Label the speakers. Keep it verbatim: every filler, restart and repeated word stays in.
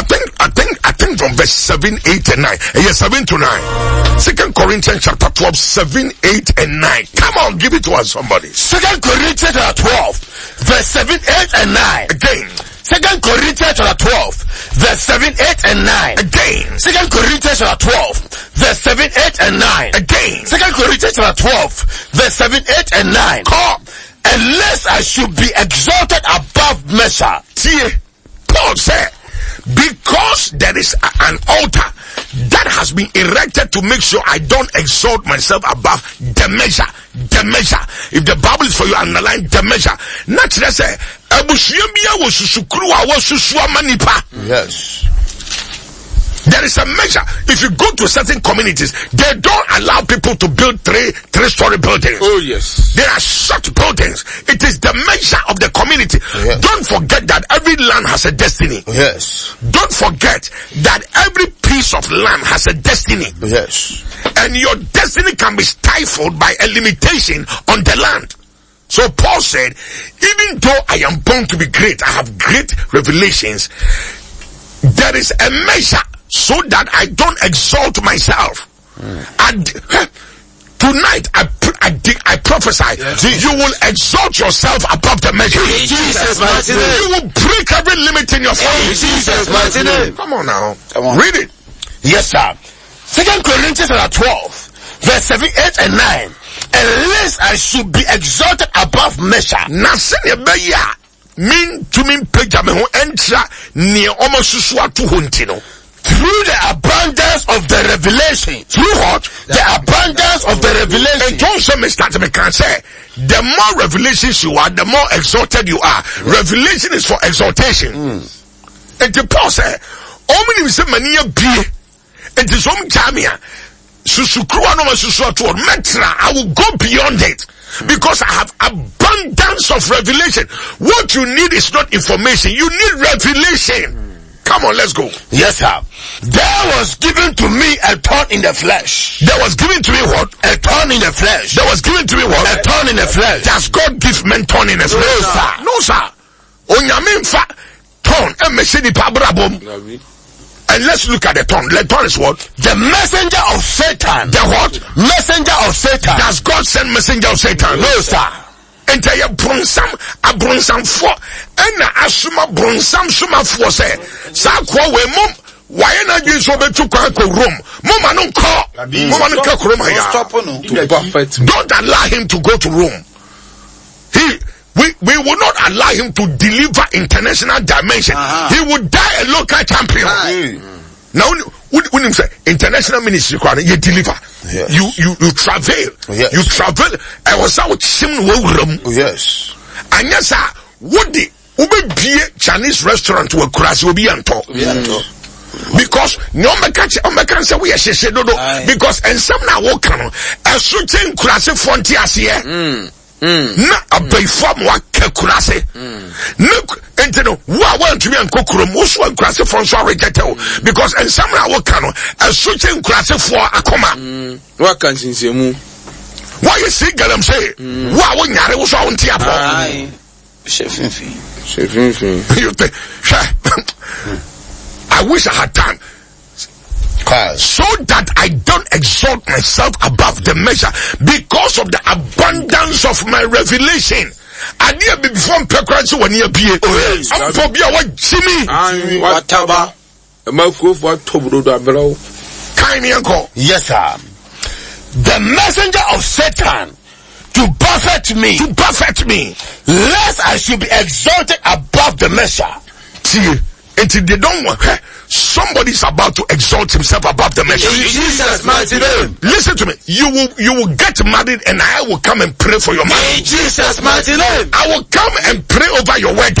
Speaker 1: I think, I think, I think from verse seven, eight, and nine. Uh, yes, seven to nine. Second Corinthians chapter twelve, seven, eight, and nine. Come on, give it to us, somebody.
Speaker 2: Second Corinthians chapter twelve, verse seven, eight, and nine.
Speaker 1: Again.
Speaker 2: Second Corinthians chapter twelve, verse seven, eight, and nine.
Speaker 1: Again.
Speaker 2: Second Corinthians chapter twelve, verse seven, eight, and nine.
Speaker 1: Again.
Speaker 2: Second Corinthians chapter twelve, verse seven, eight, and nine.
Speaker 1: Call.
Speaker 2: Unless I should be exalted above measure.
Speaker 1: See, Paul said, because there is a, an altar that has been erected to make sure I don't exalt myself above the measure. The measure. If the Bible is for you, underline the measure. Naturally, say,
Speaker 2: yes.
Speaker 1: There is a measure. If you go to certain communities, they don't allow people to build three, three-story buildings.
Speaker 2: Oh, yes.
Speaker 1: There are short buildings. It is the measure of the community. Yes. Don't forget that every land has a destiny.
Speaker 2: Yes.
Speaker 1: Don't forget that every piece of land has a destiny.
Speaker 2: Yes.
Speaker 1: And your destiny can be stifled by a limitation on the land. So Paul said, even though I am born to be great, I have great revelations, there is a measure so that I don't exalt myself. Mm. And tonight I I, I prophesy, yes. You will exalt yourself above the measure.
Speaker 2: In Jesus' mighty name.
Speaker 1: You will break every limit in your family.
Speaker 2: In Jesus' mighty name.
Speaker 1: Come on now. Come on. Read it.
Speaker 2: Yes, sir. Second Corinthians twelve, verse seven, eight, and nine. Unless I should be exalted above measure.
Speaker 1: Mean to mean pejame ho entra ne omosusu atu ho ntino.
Speaker 2: Through the abundance of the revelation.
Speaker 1: Through what?
Speaker 2: The, the abundance of the revelation.
Speaker 1: And don't say me start me can say, the more revelations you are, the more exalted you are. Mm. Revelation is for exaltation. Mm. And the Paul say, "O many say mania be, and the some jamia, susukruwa no masusu atu metra. I will go beyond it." Because I have abundance of revelation. What you need is not information. You need revelation. Come on, let's go.
Speaker 2: Yes, sir. There was given to me a thorn in the flesh.
Speaker 1: There was given to me what?
Speaker 2: A thorn in the flesh.
Speaker 1: There was given to me what?
Speaker 2: A thorn in the flesh.
Speaker 1: Does God give men thorn in the flesh?
Speaker 2: No, sir.
Speaker 1: No, sir. Onyame fa thorn e me se di pa brabom. And let's look at the tongue. The tongue is what?
Speaker 2: The messenger of Satan.
Speaker 1: The what?
Speaker 2: Messenger of Satan.
Speaker 1: Does God send messenger of Satan?
Speaker 2: No, sir.
Speaker 1: And tell you bronsam, a bronsam for, and a asuma bronsam suma for say, Sakwa we mum, why not you so to go room? Mama no call, Mama no call room. Don't allow him to go to Rome. He We we will not allow him to deliver international dimension. Uh-huh. He will die a local champion. Uh-huh. Now, when you say international ministry, you deliver. Yes. You you you travel. Yes. You travel. I was out sim room.
Speaker 2: Yes.
Speaker 1: And yes, sir. What the ube be Chinese restaurant to a crash will be on top. Because no man can say we are sheshe dodo. Because and some now walk on a certain crash frontier here. Na abay form wa kekurase. Look, and you know, wa want to be an kokurum, also and krase from so reject because and some na work no a switching krase for akoma.
Speaker 3: What can since mu?
Speaker 1: Why you see galam say? Wa won yare wo so won tia po.
Speaker 3: Shefinfi. Shefinfi.
Speaker 1: You think I wish I had time. So that I don't exalt myself above the measure because of the abundance of my revelation. I near be before Pekransi when you be. I'm for be what Jimmy.
Speaker 3: What taba? A mouthful for Tobro Dabro.
Speaker 1: Kind uncle.
Speaker 2: Yes, sir. The messenger of Satan to buffet me.
Speaker 1: To buffet me.
Speaker 2: Lest I should be exalted above the measure.
Speaker 1: See, until they don't want. Somebody's about to exalt himself above the measure.
Speaker 2: In Jesus' mighty name.
Speaker 1: Listen to me. You will you will get married and I will come and pray for your marriage.
Speaker 2: In Jesus' mighty name.
Speaker 1: I will come and pray over your wedding.